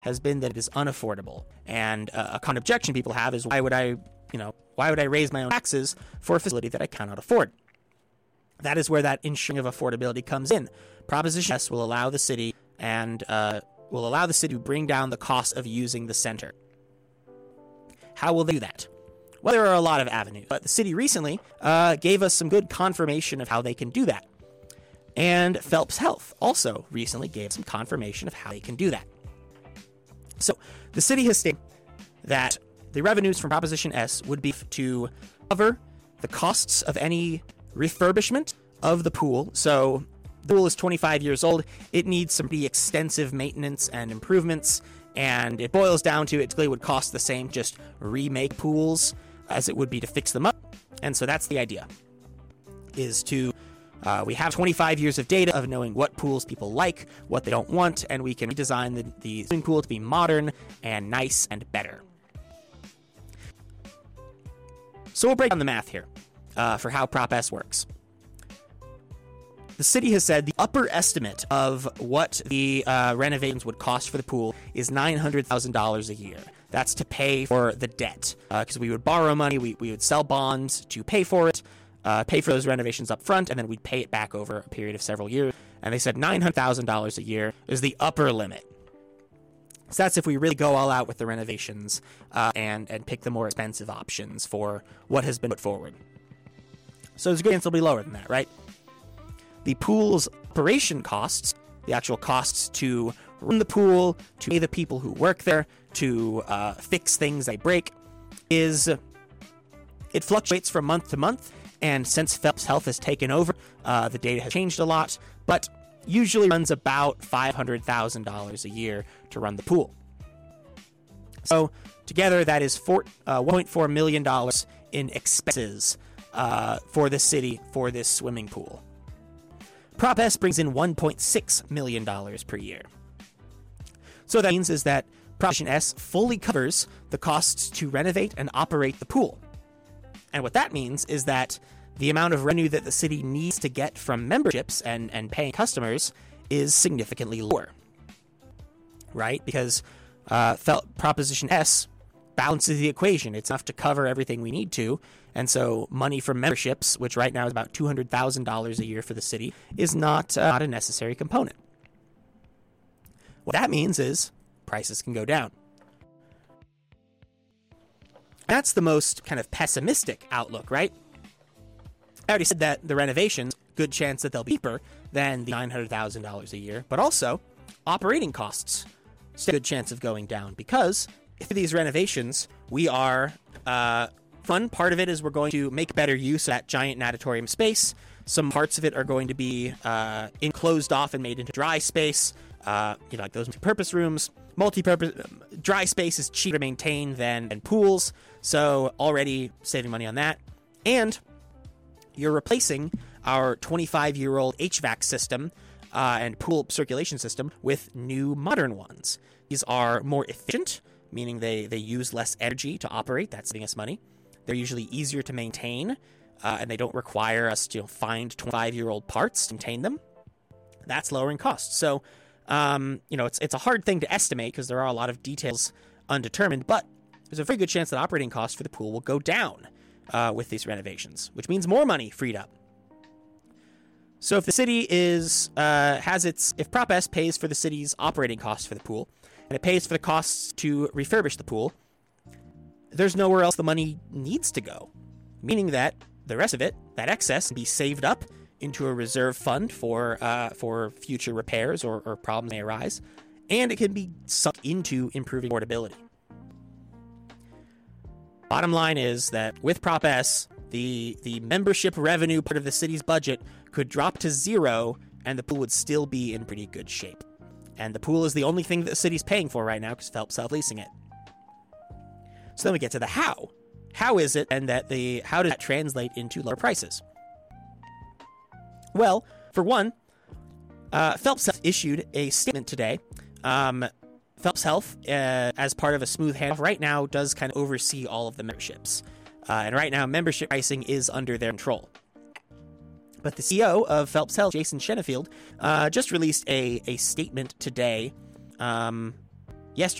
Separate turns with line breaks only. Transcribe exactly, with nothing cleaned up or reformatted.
has been that it is unaffordable. And uh, a common objection people have is, why would I, you know, why would I raise my own taxes for a facility that I cannot afford? That is where that ensuring of affordability comes in. Proposition S will allow the city and uh, will allow the city to bring down the cost of using the center. How will they do that? Well, there are a lot of avenues, but the city recently uh, gave us some good confirmation of how they can do that. And Phelps Health also recently gave some confirmation of how they can do that. So the city has stated that the revenues from Proposition S would be to cover the costs of any refurbishment of the pool. So the pool is twenty-five years old. It needs some pretty extensive maintenance and improvements, and it boils down to it typically would cost the same just remake pools as it would be to fix them up. And so that's the idea, is to Uh, we have twenty-five years of data of knowing what pools people like, what they don't want, and we can redesign the, the swimming pool to be modern and nice and better. So we'll break down the math here uh, for how Prop S works. The city has said the upper estimate of what the uh, renovations would cost for the pool is nine hundred thousand dollars a year. That's to pay for the debt, because uh, we would borrow money, we, we would sell bonds to pay for it, Uh, pay for those renovations up front, and then we'd pay it back over a period of several years. And they said nine hundred thousand dollars a year is the upper limit. So that's if we really go all out with the renovations uh, and, and pick the more expensive options for what has been put forward. So there's a good chance it'll be lower than that, right? The pool's operation costs, the actual costs to run the pool, to pay the people who work there, to uh, fix things they break, is it fluctuates from month to month. And since Phelps Health has taken over, uh, the data has changed a lot, but usually runs about five hundred thousand dollars a year to run the pool. So together, that is four, uh, one point four million dollars in expenses uh, for the city for this swimming pool. Prop S brings in one point six million dollars per year. So that means is that Proposition S fully covers the costs to renovate and operate the pool. And what that means is that the amount of revenue that the city needs to get from memberships and, and paying customers is significantly lower, right? Because uh, Proposition S balances the equation. It's enough to cover everything we need to. And so money from memberships, which right now is about two hundred thousand dollars a year for the city, is not, uh, not a necessary component. What that means is prices can go down. That's the most kind of pessimistic outlook, right? I already said that the renovations, good chance that they'll be cheaper than the nine hundred thousand dollars a year, but also operating costs, still a good chance of going down, because if these renovations, we are, uh, fun part of it is we're going to make better use of that giant natatorium space. Some parts of it are going to be uh, enclosed off and made into dry space, uh, you know, like those multi-purpose rooms. Multi-purpose dry space is cheaper to maintain than, than pools, so already saving money on that. And you're replacing our twenty-five-year-old H V A C system uh, and pool circulation system with new modern ones. These are more efficient, meaning they, they use less energy to operate. That's saving us money. They're usually easier to maintain, uh, and they don't require us to, you know, find twenty-five-year-old parts to maintain them. That's lowering costs. So, um, you know, it's it's a hard thing to estimate because there are a lot of details undetermined, but there's a very good chance that operating costs for the pool will go down uh, with these renovations, which means more money freed up. So if the city is uh, has its if Prop S pays for the city's operating costs for the pool, and it pays for the costs to refurbish the pool, there's nowhere else the money needs to go, meaning that the rest of it, that excess, can be saved up into a reserve fund for uh, for future repairs or, or problems may arise, and it can be sunk into improving affordability. Bottom line is that with Prop S, the the membership revenue part of the city's budget could drop to zero, and the pool would still be in pretty good shape. And the pool is the only thing that the city's paying for right now because Phelps self-leasing it. So then we get to the how. How is it, and that the how does that translate into lower prices? Well, for one, uh, Phelps Health issued a statement today. Um, Phelps Health, uh, as part of a smooth handoff, right now does kind of oversee all of the memberships. Uh, and right now, membership pricing is under their control. But the C E O of Phelps Health, Jason Shenefield, uh, just released a, a statement today um,